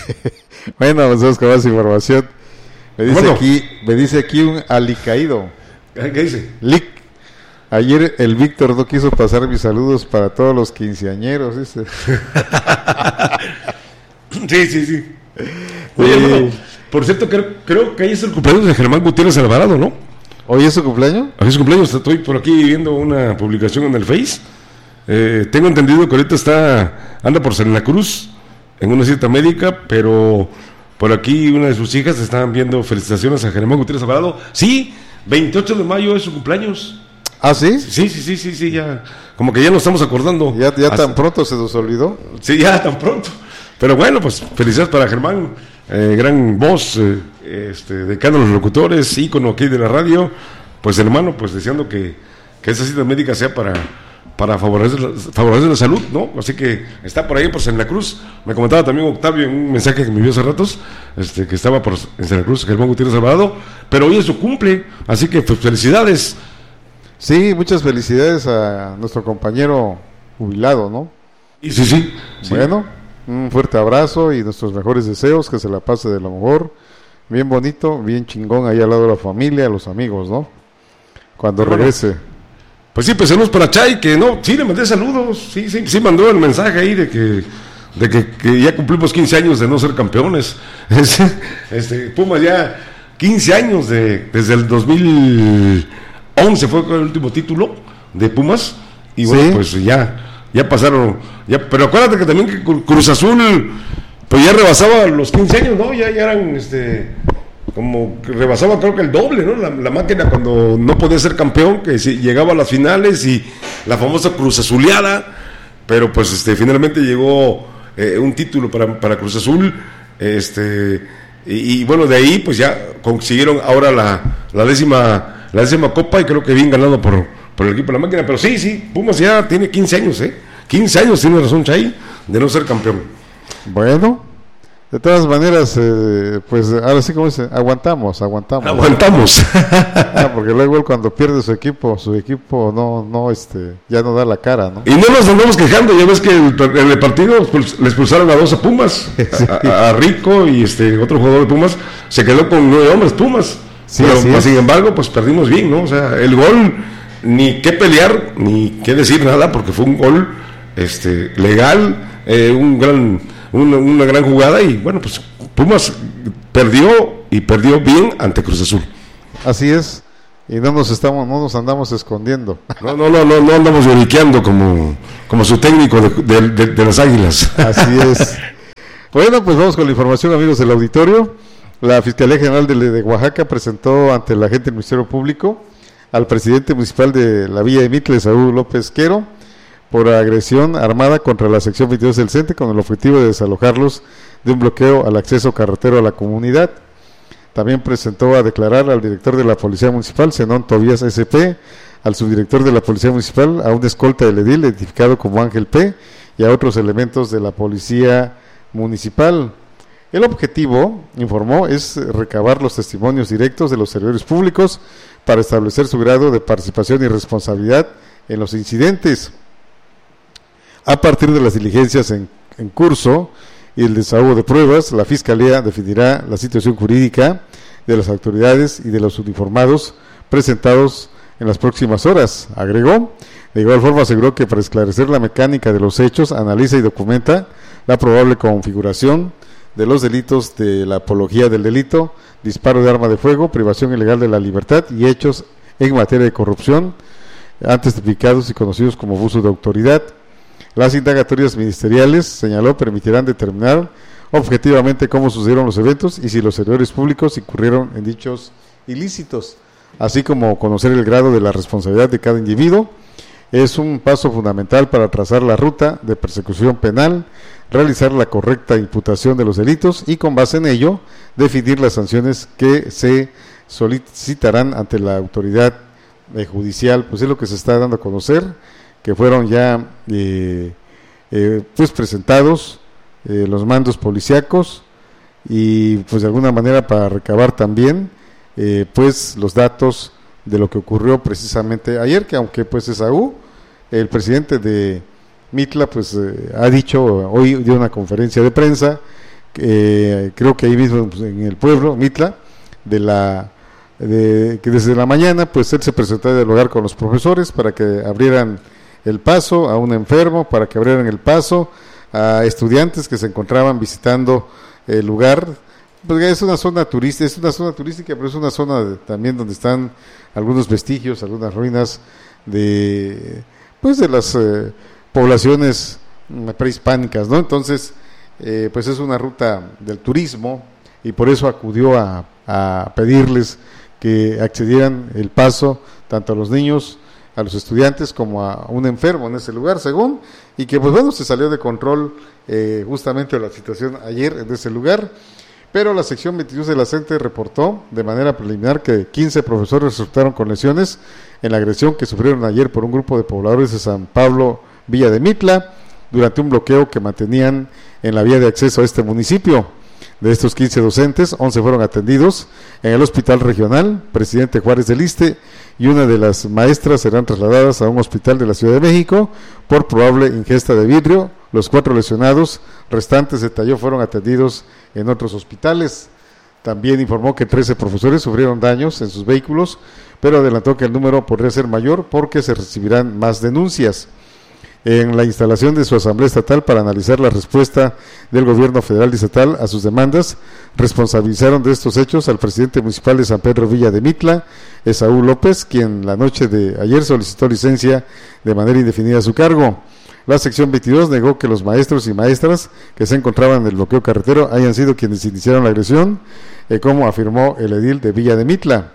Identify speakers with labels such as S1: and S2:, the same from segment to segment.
S1: Bueno, vamos con más información. Me dice aquí un alicaído.
S2: ¿Qué dice?
S1: Ayer el Víctor no quiso pasar mis saludos para todos los quinceañeros, dice.
S2: Sí. Oye, hermano, por cierto, creo que ahí es el cumpleaños de Germán Gutiérrez Alvarado, ¿no?
S1: ¿Hoy es su cumpleaños?
S2: Hoy es su cumpleaños, estoy por aquí viendo una publicación en el Face. Tengo entendido que ahorita anda por Santa Cruz en una cita médica, pero por aquí una de sus hijas están viendo felicitaciones a Germán Gutiérrez Alvarado. Sí, 28 de mayo es su cumpleaños.
S1: ¿Ah, sí?
S2: Sí, ya, como que ya nos estamos acordando.
S1: ¿Ya tan pronto se nos olvidó?
S2: Sí, ya tan pronto. Pero bueno, pues felicidades para Germán, gran voz, decano de los locutores, ícono aquí de la radio. Pues hermano, pues deseando que esa cita médica sea para favorecer la salud, ¿no? Así que está por ahí por Santa Cruz. Me comentaba también Octavio en un mensaje que me envió hace ratos, que estaba en Santa Cruz, Germán Gutiérrez Alvarado, pero hoy es su cumple, así que pues felicidades.
S1: Sí, muchas felicidades a nuestro compañero jubilado, ¿no?
S2: Sí.
S1: Bueno, un fuerte abrazo y nuestros mejores deseos, que se la pase de lo mejor, bien bonito, bien chingón ahí al lado de la familia, los amigos, ¿no? Cuando regrese.
S2: Pues sí, pues saludos para Chay, que no, sí le mandé saludos, sí mandó el mensaje ahí de que ya cumplimos 15 años de no ser campeones. Pumas ya 15 años desde el 2011 fue el último título de Pumas, y bueno, pues ya pasaron, pero acuérdate que también que Cruz Azul pues ya rebasaba los 15 años, ¿no? Ya eran como que rebasaba, creo que el doble, ¿no? La máquina, cuando no podía ser campeón, que llegaba a las finales y la famosa Cruz Azuleada, pero pues finalmente llegó un título para Cruz Azul, y bueno, de ahí pues ya consiguieron ahora la décima copa, y creo que bien ganado por el equipo de la máquina. Pero sí, Pumas ya tiene 15 años, 15 años, tiene razón Chay, de no ser campeón.
S1: Bueno, de todas maneras, pues ahora sí, como dice, aguantamos. Porque luego él, cuando pierde su equipo no ya no da la cara, ¿no?
S2: Y no nos andamos quejando, ya ves que en el partido pues, le expulsaron a 12 Pumas, sí. a Rico, y otro jugador de Pumas se quedó con 9 hombres Pumas. Sí, pero sin embargo, pues perdimos bien, ¿no? O sea, el gol, ni qué pelear, ni qué decir nada, porque fue un gol legal, una gran jugada, y bueno, pues Pumas perdió bien ante Cruz Azul.
S1: Así es, y no nos andamos escondiendo.
S2: No andamos lloriqueando como su técnico de las Águilas.
S1: Así es. Bueno, pues vamos con la información, amigos del auditorio. La Fiscalía General de Oaxaca presentó ante el agente del Ministerio Público al presidente municipal de la Villa de Mitla, Saúl López Quero, por agresión armada contra la sección 22 del CENTE, con el objetivo de desalojarlos de un bloqueo al acceso carretero a la comunidad. También presentó a declarar al director de la Policía Municipal, Zenón Tobías SP, al subdirector de la Policía Municipal, a un escolta del edil identificado como Ángel P, y a otros elementos de la Policía Municipal. El objetivo, informó, es recabar los testimonios directos de los servidores públicos para establecer su grado de participación y responsabilidad en los incidentes. A partir de las diligencias en curso y el desahogo de pruebas, la Fiscalía definirá la situación jurídica de las autoridades y de los uniformados presentados en las próximas horas, agregó. De igual forma aseguró que para esclarecer la mecánica de los hechos, analiza y documenta la probable configuración de los delitos de la apología del delito, disparo de arma de fuego, privación ilegal de la libertad y hechos en materia de corrupción, antes tipificados y conocidos como abuso de autoridad. Las indagatorias ministeriales, señaló, permitirán determinar objetivamente cómo sucedieron los eventos y si los servidores públicos incurrieron en dichos ilícitos, así como conocer el grado de la responsabilidad de cada individuo. Es un paso fundamental para trazar la ruta de persecución penal, realizar la correcta imputación de los delitos y, con base en ello, definir las sanciones que se solicitarán ante la autoridad judicial. Pues es lo que se está dando a conocer, que fueron ya pues presentados los mandos policíacos, y pues de alguna manera para recabar también pues los datos de lo que ocurrió precisamente ayer, que aunque pues Esaú, el presidente de Mitla, pues ha dicho, hoy dio una conferencia de prensa, creo que ahí mismo pues, en el pueblo, Mitla, que desde la mañana pues él se presentó a dialogar con los profesores para que abrieran el paso a un enfermo, para que abrieran el paso a estudiantes que se encontraban visitando el lugar. Pues es una zona turística, pero es una zona también donde están algunos vestigios, algunas ruinas de las poblaciones prehispánicas, ¿no? Entonces, pues es una ruta del turismo y por eso acudió a pedirles que accedieran el paso tanto a los niños, a los estudiantes como a un enfermo en ese lugar, según, y que pues bueno, se salió de control justamente la situación ayer en ese lugar, pero la sección 22 de la CENTE reportó de manera preliminar que 15 profesores resultaron con lesiones en la agresión que sufrieron ayer por un grupo de pobladores de San Pablo, Villa de Mitla, durante un bloqueo que mantenían en la vía de acceso a este municipio. De estos 15 docentes, 11 fueron atendidos en el hospital regional Presidente Juárez del Iste y una de las maestras serán trasladadas a un hospital de la Ciudad de México por probable ingesta de vidrio. Los 4 lesionados restantes, detalló, fueron atendidos en otros hospitales. También informó que 13 profesores sufrieron daños en sus vehículos, pero adelantó que el número podría ser mayor porque se recibirán más denuncias. En la instalación de su asamblea estatal para analizar la respuesta del gobierno federal y estatal a sus demandas, responsabilizaron de estos hechos al presidente municipal de San Pedro Villa de Mitla, Esaú López, quien la noche de ayer solicitó licencia de manera indefinida a su cargo. La sección 22 negó que los maestros y maestras que se encontraban en el bloqueo carretero hayan sido quienes iniciaron la agresión, como afirmó el edil de Villa de Mitla.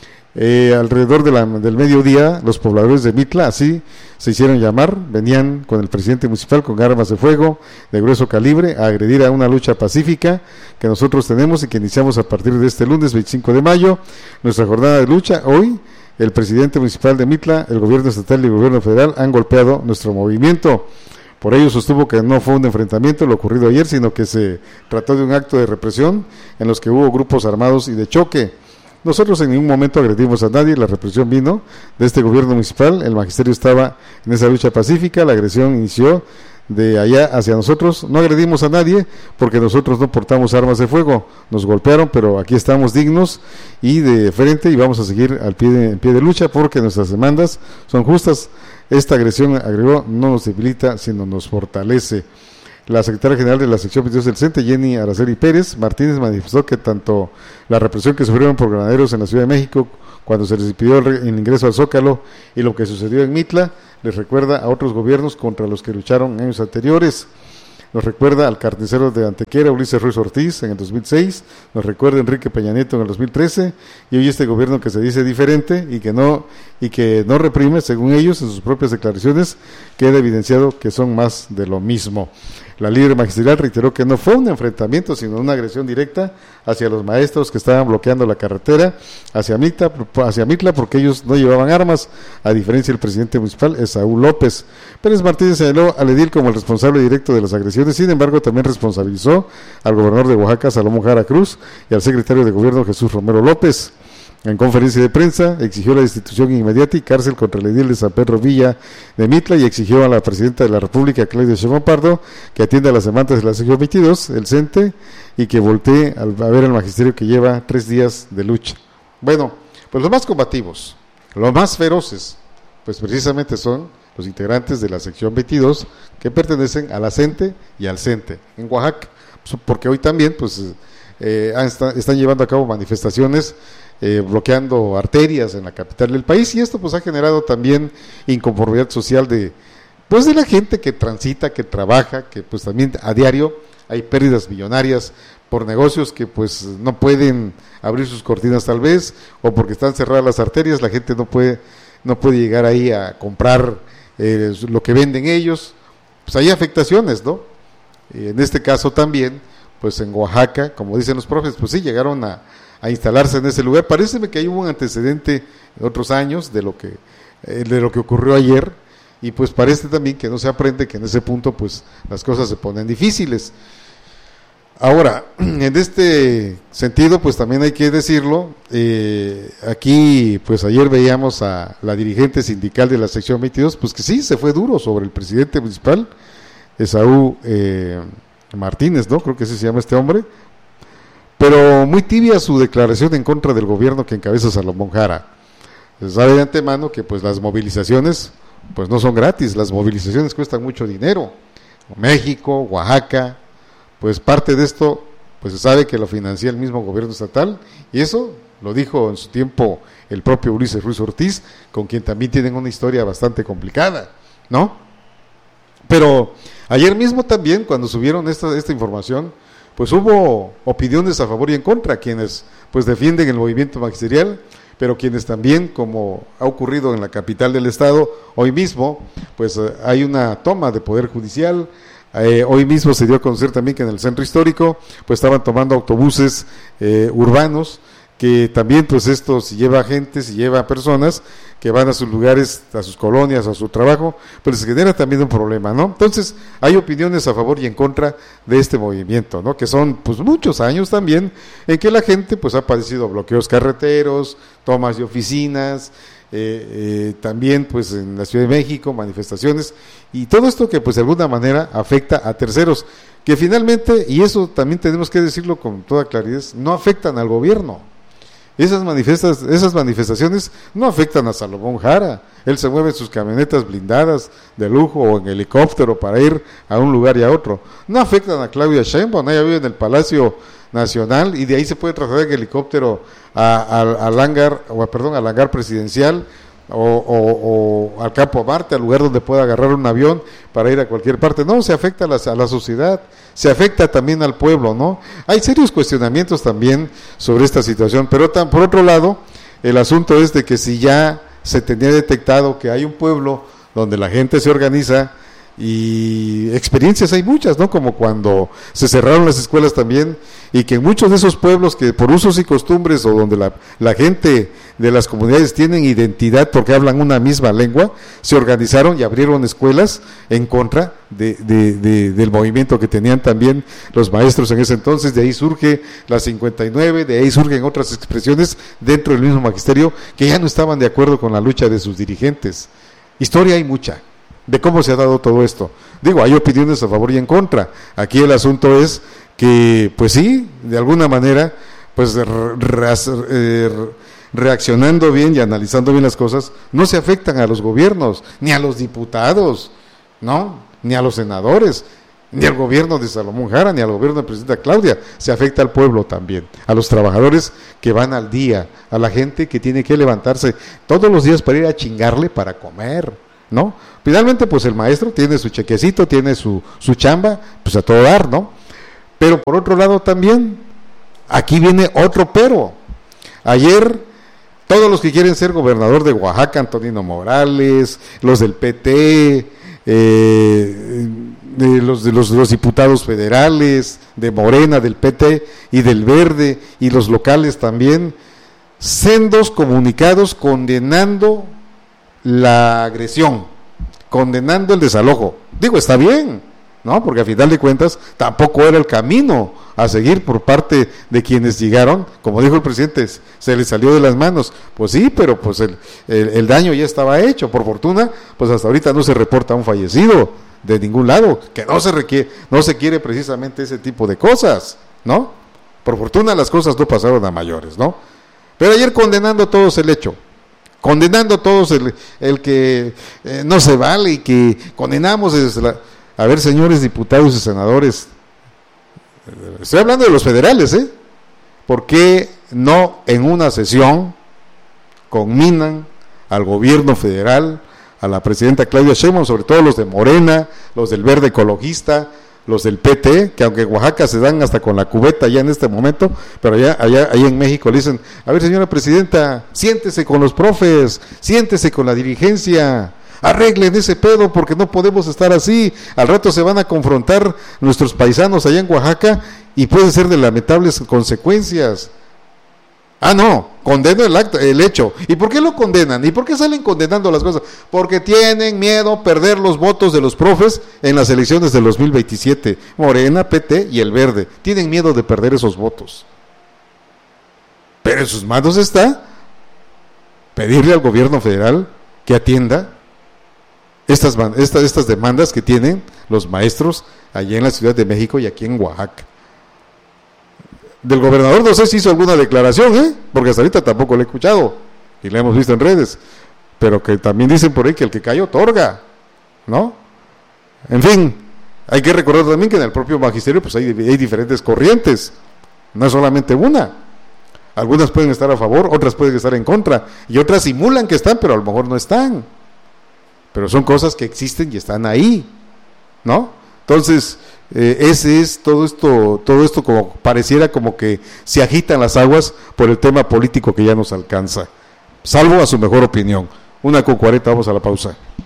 S1: Alrededor del mediodía, los pobladores de Mitla, así se hicieron llamar, venían con el presidente municipal con armas de fuego de grueso calibre a agredir a una lucha pacífica que nosotros tenemos y que iniciamos a partir de este lunes 25 de mayo, nuestra jornada de lucha. Hoy, el presidente municipal de Mitla, el gobierno estatal y el gobierno federal han golpeado nuestro movimiento. Por ello sostuvo que no fue un enfrentamiento lo ocurrido ayer, sino que se trató de un acto de represión en los que hubo grupos armados y de choque. Nosotros en ningún momento agredimos a nadie, la represión vino de este gobierno municipal, el magisterio estaba en esa lucha pacífica, la agresión inició de allá hacia nosotros, no agredimos a nadie porque nosotros no portamos armas de fuego, nos golpearon, pero aquí estamos dignos y de frente y vamos a seguir en pie de lucha porque nuestras demandas son justas. Esta agresión, agregó, no nos debilita, sino nos fortalece. La secretaria general de la sección 22 del CENTE, Jenny Araceli Pérez Martínez, manifestó que tanto la represión que sufrieron por granaderos en la Ciudad de México cuando se les pidió el ingreso al Zócalo y lo que sucedió en Mitla, les recuerda a otros gobiernos contra los que lucharon en años anteriores. Nos recuerda al carnicero de Antequera, Ulises Ruiz Ortiz, en el 2006, nos recuerda a Enrique Peña Nieto en el 2013, y hoy este gobierno que se dice diferente y que no reprime, según ellos, en sus propias declaraciones, queda evidenciado que son más de lo mismo. La líder magisterial reiteró que no fue un enfrentamiento, sino una agresión directa hacia los maestros que estaban bloqueando la carretera hacia Mitla, porque ellos no llevaban armas, a diferencia del presidente municipal, Esaú López. Pérez Martínez señaló al edil como el responsable directo de las agresiones, sin embargo también responsabilizó al gobernador de Oaxaca, Salomón Jara Cruz, y al secretario de gobierno, Jesús Romero López. En conferencia de prensa, exigió la destitución inmediata y cárcel contra el edil de San Pedro Villa de Mitla y exigió a la presidenta de la República, Claudia Sheinbaum Pardo, que atienda las demandas de la sección 22, el CENTE, y que voltee a ver al magisterio que lleva 3 días de lucha. Bueno, pues los más combativos, los más feroces, pues precisamente son los integrantes de la sección 22 que pertenecen a la CENTE y al CENTE en Oaxaca, porque hoy también pues están llevando a cabo manifestaciones bloqueando arterias en la capital del país, y esto pues ha generado también inconformidad social de la gente que transita, que trabaja, que pues también a diario hay pérdidas millonarias por negocios que pues no pueden abrir sus cortinas tal vez, o porque están cerradas las arterias, la gente no puede llegar ahí a comprar lo que venden ellos, pues hay afectaciones, ¿no? En este caso también, pues en Oaxaca, como dicen los profes, pues sí llegaron a instalarse en ese lugar. Paréceme que hay un antecedente de otros años de lo que ocurrió ayer, y pues parece también que no se aprende, que en ese punto pues las cosas se ponen difíciles. Ahora, en este sentido pues también hay que decirlo, aquí pues ayer veíamos a la dirigente sindical de la sección 22, pues que sí, se fue duro sobre el presidente municipal, Esaú Martínez, ¿no? Creo que así se llama este hombre, pero muy tibia su declaración en contra del gobierno que encabeza Salomón Jara. Se sabe de antemano que pues las movilizaciones pues no son gratis, las movilizaciones cuestan mucho dinero. México, Oaxaca, pues parte de esto pues se sabe que lo financia el mismo gobierno estatal, y eso lo dijo en su tiempo el propio Ulises Ruiz Ortiz, con quien también tienen una historia bastante complicada, ¿no? Pero ayer mismo también, cuando subieron esta información, pues hubo opiniones a favor y en contra, quienes pues defienden el movimiento magisterial, pero quienes también, como ha ocurrido en la capital del estado, hoy mismo, pues hay una toma de poder judicial. Hoy mismo se dio a conocer también que en el centro histórico, pues estaban tomando autobuses urbanos, que también pues esto si lleva gente, si lleva personas que van a sus lugares, a sus colonias, a su trabajo, pues les genera también un problema, ¿no? Entonces hay opiniones a favor y en contra de este movimiento, ¿no? Que son pues muchos años también en que la gente pues ha padecido bloqueos carreteros, tomas de oficinas, también pues en la Ciudad de México, manifestaciones, y todo esto que pues de alguna manera afecta a terceros, que finalmente, y eso también tenemos que decirlo con toda claridad, no afectan al gobierno. Esas manifestaciones no afectan a Salomón Jara. Él se mueve en sus camionetas blindadas de lujo o en helicóptero para ir a un lugar y a otro. No afectan a Claudia Sheinbaum, ella vive en el Palacio Nacional y de ahí se puede trasladar en helicóptero al hangar presidencial o al Campo Marte, al lugar donde pueda agarrar un avión para ir a cualquier parte. No, se afecta a la sociedad, se afecta también al pueblo, ¿no? Hay serios cuestionamientos también sobre esta situación, pero por otro lado, el asunto es de que si ya se tenía detectado que hay un pueblo donde la gente se organiza, y experiencias hay muchas, ¿no? Como cuando se cerraron las escuelas también, y que en muchos de esos pueblos que por usos y costumbres o donde la gente de las comunidades tienen identidad porque hablan una misma lengua, se organizaron y abrieron escuelas en contra del movimiento que tenían también los maestros en ese entonces. De ahí surge la 59, de ahí surgen otras expresiones dentro del mismo magisterio que ya no estaban de acuerdo con la lucha de sus dirigentes. Historia hay mucha de cómo se ha dado todo esto. Digo, hay opiniones a favor y en contra. Aquí el asunto es que, pues sí, de alguna manera, pues reaccionando bien y analizando bien las cosas, no se afectan a los gobiernos, ni a los diputados, ¿no? Ni a los senadores, ni al gobierno de Salomón Jara, ni al gobierno de la presidenta Claudia. Se afecta al pueblo también, a los trabajadores que van al día, a la gente que tiene que levantarse todos los días para ir a chingarle para comer, ¿no? Finalmente pues el maestro tiene su chequecito, tiene su chamba, pues a todo dar, ¿no? Pero por otro lado también, aquí viene otro pero. Ayer, todos los que quieren ser gobernador de Oaxaca, Antonino Morales, los del PT, los diputados federales, de Morena, del PT y del Verde, y los locales también, sendos comunicados condenando la agresión, condenando el desalojo. Digo, está bien, ¿no? Porque a final de cuentas tampoco era el camino a seguir por parte de quienes llegaron. Como dijo el presidente, se les salió de las manos. Pues sí, pero pues el daño ya estaba hecho. Por fortuna, pues hasta ahorita no se reporta un fallecido de ningún lado, que no se quiere precisamente ese tipo de cosas, ¿no? Por fortuna las cosas no pasaron a mayores, ¿no? Pero ayer condenando todos el hecho, condenando todos el que no se vale, y que condenamos a ver, señores diputados y senadores, estoy hablando de los federales, ¿por qué no en una sesión conminan al gobierno federal, a la presidenta Claudia Sheinbaum, sobre todo los de Morena, los del Verde Ecologista, los del PT, que aunque en Oaxaca se dan hasta con la cubeta ya en este momento, pero allá en México le dicen, a ver, señora presidenta, siéntese con los profes, siéntese con la dirigencia, arreglen ese pedo porque no podemos estar así, al rato se van a confrontar nuestros paisanos allá en Oaxaca y pueden ser de lamentables consecuencias. Ah, no, condeno el hecho. ¿Y por qué lo condenan? ¿Y por qué salen condenando las cosas? Porque tienen miedo a perder los votos de los profes en las elecciones del 2027. Morena, PT y el Verde. Tienen miedo de perder esos votos. Pero en sus manos está pedirle al gobierno federal que atienda estas demandas que tienen los maestros allá en la Ciudad de México y aquí en Oaxaca. Del gobernador no sé si hizo alguna declaración, porque hasta ahorita tampoco lo he escuchado y la hemos visto en redes, pero que también dicen por ahí que el que cae otorga, ¿no? En fin, hay que recordar también que en el propio magisterio pues hay diferentes corrientes, no es solamente una. Algunas pueden estar a favor, otras pueden estar en contra, y otras simulan que están, pero a lo mejor no están. Pero son cosas que existen y están ahí, ¿no? Entonces, ese es todo esto como pareciera como que se agitan las aguas por el tema político que ya nos alcanza, salvo a su mejor opinión. 1:40, vamos a la pausa.